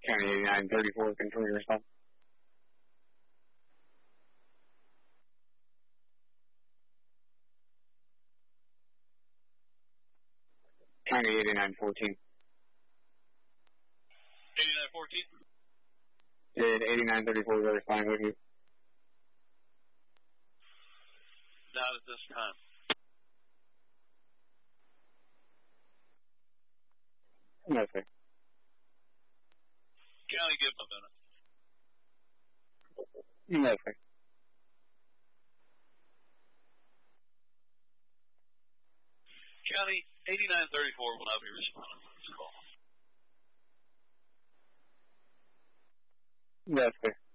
County 8934, control your response. County 8914. 8914? Did 8934 go responding with you? Not at this time. No, sir. County, give him a minute. No, sir. County 8934 will not be responding to this call. No, sir.